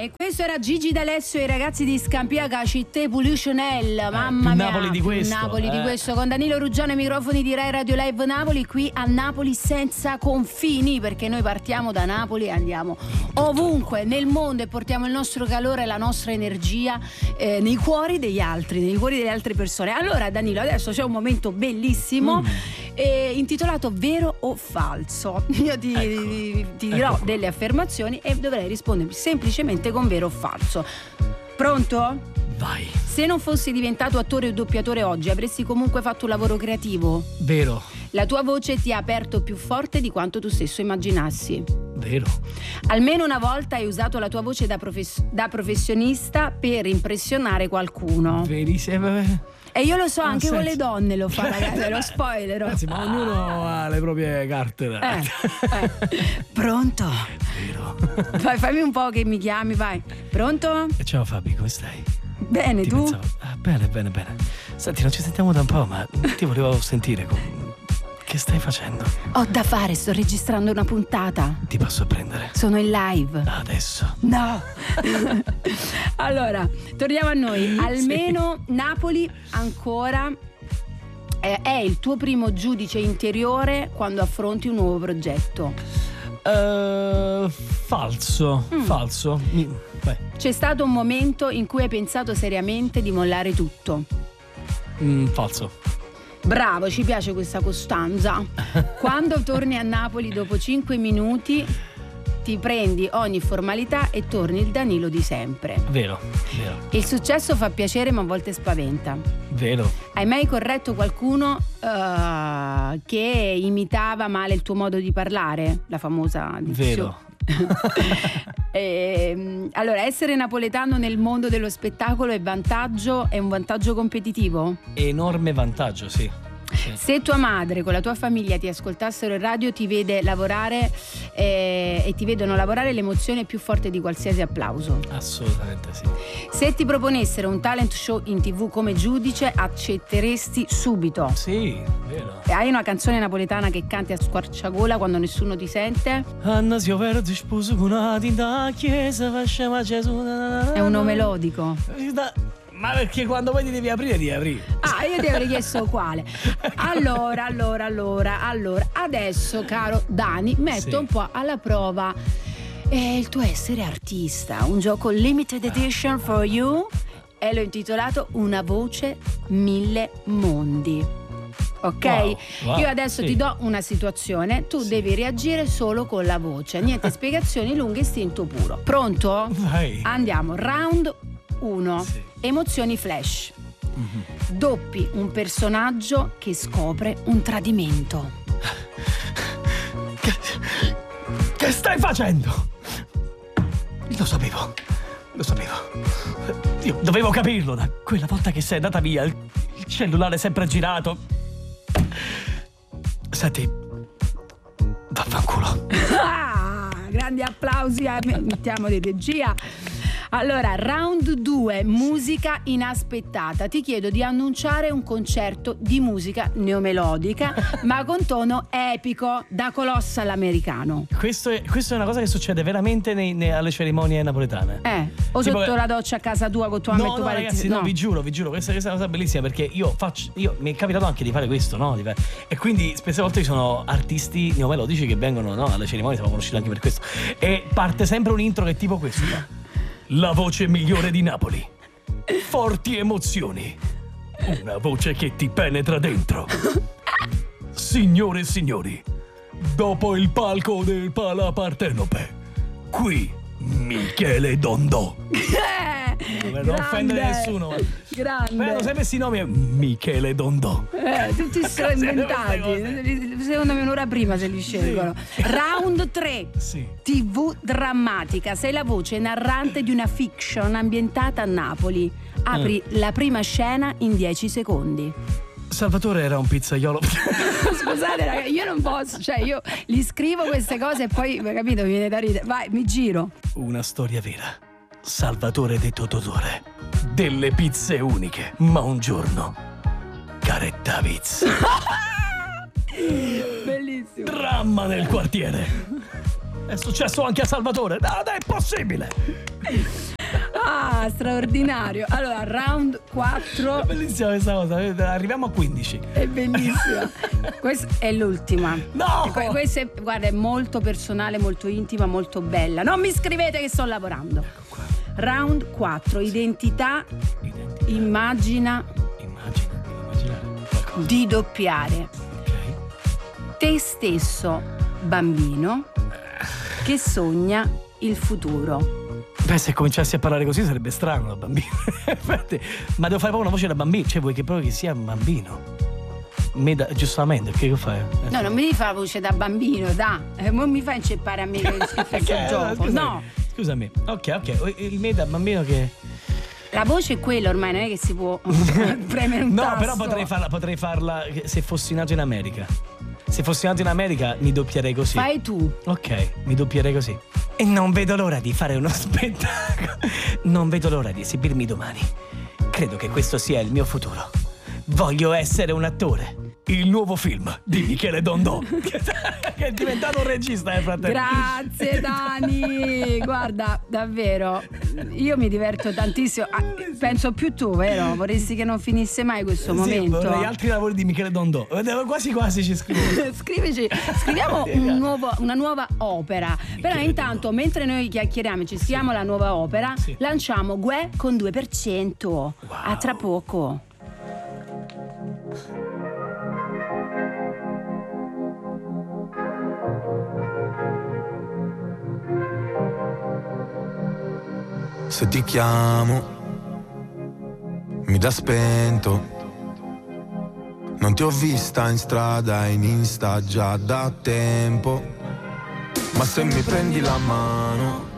E questo era Gigi D'Alessio e i ragazzi di Scampia Città Pollutionel. Mamma mia, Napoli di questo, Napoli di questo, con Danilo Ruggiano ai microfoni di Rai Radio Live Napoli, qui a Napoli senza confini, perché noi partiamo da Napoli e andiamo ovunque nel mondo e portiamo il nostro calore e la nostra energia nei cuori degli altri, nei cuori delle altre persone. Allora Danilo, adesso c'è un momento bellissimo intitolato Vero o Falso. Io ti dirò delle affermazioni e dovrai rispondere semplicemente con vero o falso. Pronto? Vai. Se non fossi diventato attore o doppiatore oggi, avresti comunque fatto un lavoro creativo? Vero. La tua voce ti ha aperto più forte di quanto tu stesso immaginassi? Vero. Almeno una volta hai usato la tua voce da professionista per impressionare qualcuno? Verissimo. E io lo so, anche con le donne lo fa, ragazzi, è lo spoiler. Ragazzi, ma ognuno ha le proprie carte. Pronto? Vero. Vai, fammi un po' che mi chiami, vai. Pronto? Ciao Fabi, come stai? Bene, Ti tu? pensavo... bene. Senti, non ci sentiamo da un po', ma ti volevo sentire. Che stai facendo? Ho da fare, sto registrando una puntata. Ti passo a prendere. Sono in live. Adesso? No. Allora, torniamo a noi. Almeno Napoli ancora è il tuo primo giudice interiore quando affronti un nuovo progetto. Falso. Falso. C'è stato un momento in cui hai pensato seriamente di mollare tutto? Falso. Bravo, ci piace questa costanza. Quando torni a Napoli dopo 5 minuti ti prendi ogni formalità e torni il Danilo di sempre. Vero. Il successo fa piacere ma a volte spaventa. Vero. Hai mai corretto qualcuno che imitava male il tuo modo di parlare? La famosa dizione. Vero. Allora, essere napoletano nel mondo dello spettacolo è un vantaggio competitivo? Enorme vantaggio, sì. Se tua madre con la tua famiglia ti ascoltassero in radio, ti vede lavorare e ti vedono lavorare, l'emozione è più forte di qualsiasi applauso. Assolutamente sì. Se ti proponessero un talent show in TV come giudice, accetteresti subito? Sì, vero. E hai una canzone napoletana che canti a squarciagola quando nessuno ti sente? Anna si verde sposo con una tinta chiesa faceva Gesù. È uno melodico. Ma perché quando poi ti devi aprire, Io ti avrei chiesto quale. Allora, adesso, caro Dani, metto un po' alla prova il tuo essere artista. Un gioco limited edition for you e l'ho intitolato Una voce, 1000 mondi. Ok? Wow, io adesso ti do una situazione, tu devi reagire solo con la voce. Niente spiegazioni lunghe, istinto puro. Pronto? Vai. Andiamo, round 1. Sì. Emozioni flash. Doppi un personaggio che scopre un tradimento. Che stai facendo? Lo sapevo. Io dovevo capirlo da quella volta che sei andata via. Il cellulare è sempre girato. Senti, vaffanculo. Grandi applausi, mettiamo di regia. Allora, round 2, musica inaspettata. Ti chiedo di annunciare un concerto di musica neomelodica, ma con tono epico, da colosso all'americano. Questo è una cosa che succede veramente alle cerimonie napoletane. O tipo, sotto la doccia a casa tua con tua mamma e tuo padre. Ragazzi, no, vi giuro, questa è una cosa bellissima, perché mi è capitato anche di fare questo, no? E quindi spesse volte ci sono artisti neomelodici che vengono, no, alle cerimonie, siamo conosciuti anche per questo. E parte sempre un intro che è tipo questo. La voce migliore di Napoli. Forti emozioni. Una voce che ti penetra dentro. Signore e signori, dopo il palco del Pala Partenope, qui Michele Dondò. Non offendere nessuno. Grande. Però sempre questi nomi. Michele Dondò. Tutti sono inventati. Secondo me un'ora prima se li scelgono. Sì. Round 3. Sì. TV drammatica. Sei la voce narrante di una fiction ambientata a Napoli. Apri la prima scena in 10 secondi. Salvatore era un pizzaiolo. Scusate ragazzi, io non posso, io gli scrivo queste cose e poi, capito, mi viene da ridere. Vai, mi giro. Una storia vera. Salvatore detto Totore. Delle pizze uniche, ma un giorno Caretta Viz. Bellissimo. Dramma nel quartiere. È successo anche a Salvatore. No, dai, è possibile. Ah, straordinario. Allora, round 4. È bellissima questa cosa. Arriviamo a 15. È bellissima. Questa è l'ultima. No! Questa è, guarda, è molto personale, molto intima, molto bella. Non mi scrivete che sto lavorando. Round 4. Identità. Immagina qualcosa. di doppiare te stesso, bambino, che sogna il futuro. Beh, se cominciassi a parlare così sarebbe strano da bambino. Infatti, ma devo fare proprio una voce da bambino. Cioè, vuoi che proprio che sia un bambino? Giustamente, che fai? No, non mi devi fare la voce da bambino, non mi fai inceppare a me questo gioco. Scusami, no. Scusami. Ok. Il me da bambino che. La voce è quella ormai, non è che si può premere un tasto. No, però potrei farla se fossi nato in America. Se fossi nato in America mi doppierei così. Fai tu. Ok, mi doppierei così. E non vedo l'ora di fare uno spettacolo. Non vedo l'ora di esibirmi domani. Credo che questo sia il mio futuro. Voglio essere un attore. Il nuovo film di Michele Dondò, che è diventato un regista, fratello. Grazie Dani. Guarda, davvero, io mi diverto tantissimo. Penso più tu, vero? Vorresti che non finisse mai questo momento? Vorrei altri lavori di Michele Dondò. Quasi ci scrivo. Scriviamo una nuova opera. Però intanto, mentre noi chiacchieriamo e ci scriviamo la nuova opera, lanciamo Gue con 2%. Wow. A tra poco. Se ti chiamo, mi dà spento. Non ti ho vista in strada, in Insta già da tempo. Ma se mi prendi la mano,